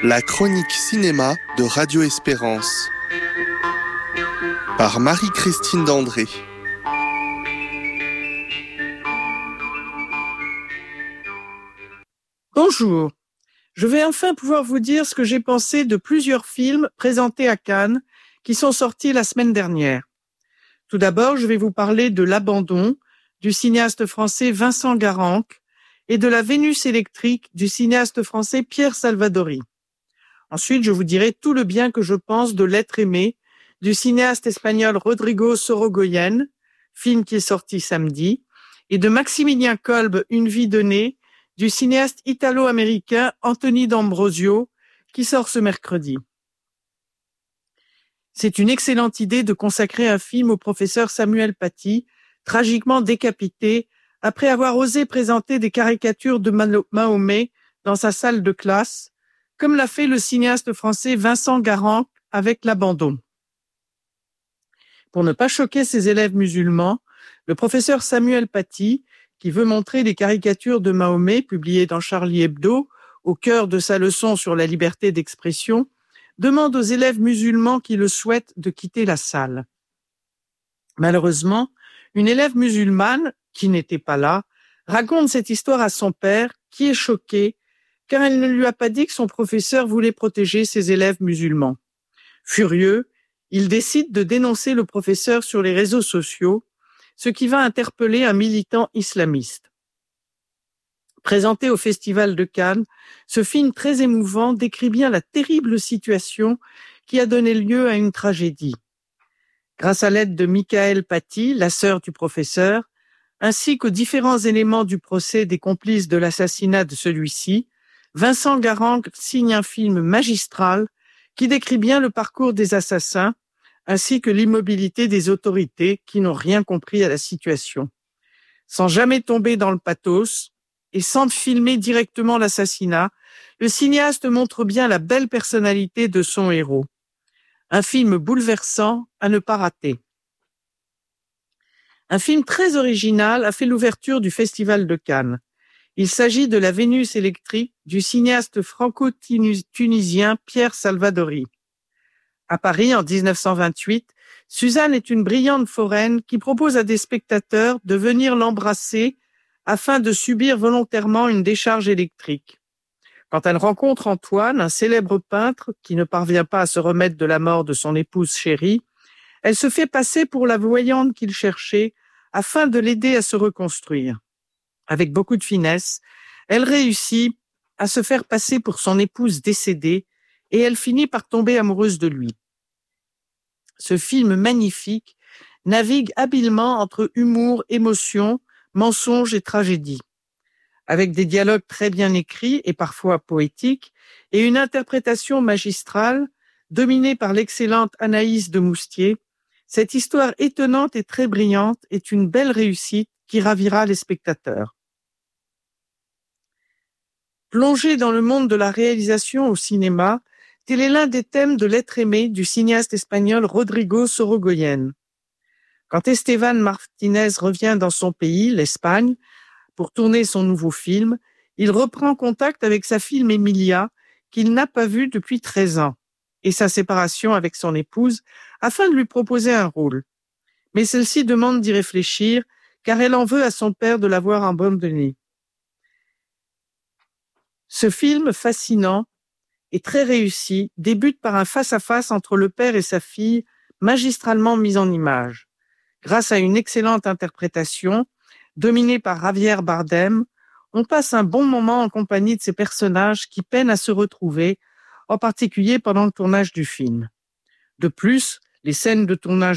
La chronique cinéma de Radio Espérance par Marie-Christine Dandré. Bonjour, je vais enfin pouvoir vous dire ce que j'ai pensé de plusieurs films présentés à Cannes qui sont sortis la semaine dernière. Tout d'abord, je vais vous parler de L'Abandon du cinéaste français Vincent Garanque et de La Vénus électrique du cinéaste français Pierre Salvadori. Ensuite, je vous dirai tout le bien que je pense de L'Être aimé du cinéaste espagnol Rodrigo Sorogoyen, film qui est sorti samedi, et de Maximilien Kolb, Une vie donnée, du cinéaste italo-américain Anthony D'Ambrosio, qui sort ce mercredi. C'est une excellente idée de consacrer un film au professeur Samuel Paty, tragiquement décapité après avoir osé présenter des caricatures de Mahomet dans sa salle de classe, comme l'a fait le cinéaste français Vincent Garanque avec L'Abandon. Pour ne pas choquer ses élèves musulmans, le professeur Samuel Paty, qui veut montrer les caricatures de Mahomet publiées dans Charlie Hebdo, au cœur de sa leçon sur la liberté d'expression, demande aux élèves musulmans qui le souhaitent de quitter la salle. Malheureusement, une élève musulmane, qui n'était pas là, raconte cette histoire à son père, qui est choqué, car elle ne lui a pas dit que son professeur voulait protéger ses élèves musulmans. Furieux, il décide de dénoncer le professeur sur les réseaux sociaux, ce qui va interpeller un militant islamiste. Présenté au Festival de Cannes, ce film très émouvant décrit bien la terrible situation qui a donné lieu à une tragédie. Grâce à l'aide de Michael Paty, la sœur du professeur, ainsi qu'aux différents éléments du procès des complices de l'assassinat de celui-ci, Vincent Garanque signe un film magistral qui décrit bien le parcours des assassins, ainsi que l'immobilité des autorités qui n'ont rien compris à la situation. Sans jamais tomber dans le pathos et sans filmer directement l'assassinat, le cinéaste montre bien la belle personnalité de son héros. Un film bouleversant à ne pas rater. Un film très original a fait l'ouverture du Festival de Cannes. Il s'agit de La Vénus électrique du cinéaste franco-tunisien Pierre Salvadori. À Paris, en 1928, Suzanne est une brillante foraine qui propose à des spectateurs de venir l'embrasser afin de subir volontairement une décharge électrique. Quand elle rencontre Antoine, un célèbre peintre qui ne parvient pas à se remettre de la mort de son épouse chérie, elle se fait passer pour la voyante qu'il cherchait afin de l'aider à se reconstruire. Avec beaucoup de finesse, elle réussit à se faire passer pour son épouse décédée et elle finit par tomber amoureuse de lui. Ce film magnifique navigue habilement entre humour, émotion, mensonge et tragédie. Avec des dialogues très bien écrits et parfois poétiques et une interprétation magistrale dominée par l'excellente Anaïs de Moustier, cette histoire étonnante et très brillante est une belle réussite qui ravira les spectateurs. Plongé dans le monde de la réalisation au cinéma, tel est l'un des thèmes de L'Être aimé du cinéaste espagnol Rodrigo Sorogoyen. Quand Esteban Martínez revient dans son pays, l'Espagne, pour tourner son nouveau film, il reprend contact avec sa fille Emilia, qu'il n'a pas vue depuis 13 ans, et sa séparation avec son épouse, afin de lui proposer un rôle. Mais celle-ci demande d'y réfléchir, car elle en veut à son père de l'avoir abandonnée. Ce film fascinant et très réussi débute par un face-à-face entre le père et sa fille, magistralement mis en image. Grâce à une excellente interprétation, dominée par Javier Bardem, on passe un bon moment en compagnie de ces personnages qui peinent à se retrouver, en particulier pendant le tournage du film. De plus, les scènes de tournage